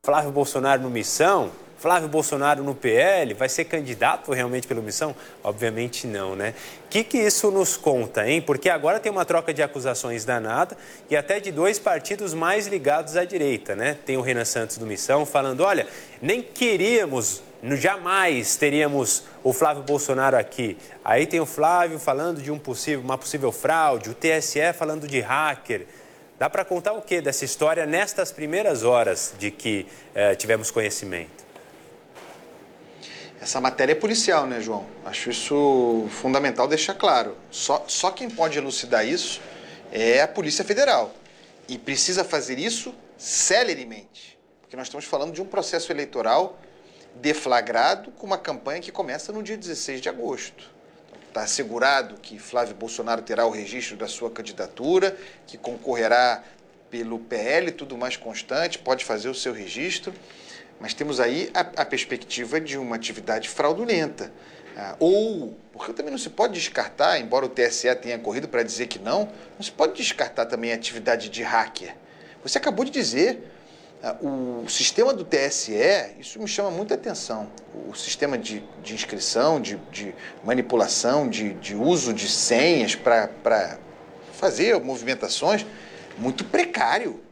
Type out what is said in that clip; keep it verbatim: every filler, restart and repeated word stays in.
Flávio Bolsonaro no Missão? Flávio Bolsonaro no P L? Vai ser candidato realmente pelo Missão? Obviamente não, né? O que, que isso nos conta, hein? Porque agora tem uma troca de acusações danada e até de dois partidos mais ligados à direita, né? Tem o Renan Santos do Missão falando, olha, nem queríamos, jamais teríamos o Flávio Bolsonaro aqui. Aí tem o Flávio falando de um possível, uma possível fraude, o T S E falando de hacker. Dá para contar o que dessa história nestas primeiras horas de que eh, tivemos conhecimento? Essa matéria é policial, né, João? Acho isso fundamental deixar claro. Só, só quem pode elucidar isso é a Polícia Federal. E precisa fazer isso celeremente. Porque nós estamos falando de um processo eleitoral deflagrado com uma campanha que começa no dia dezesseis de agosto. Está assegurado que Flávio Bolsonaro terá o registro da sua candidatura, que concorrerá pelo P L, tudo mais constante, pode fazer o seu registro. Mas temos aí a, a perspectiva de uma atividade fraudulenta. Ah, ou, porque também não se pode descartar, embora o T S E tenha corrido para dizer que não, não se pode descartar também a atividade de hacker. Você acabou de dizer, ah, o sistema do T S E, isso me chama muita atenção, o sistema de, de inscrição, de, de manipulação, de, de uso de senhas para fazer movimentações, muito precário.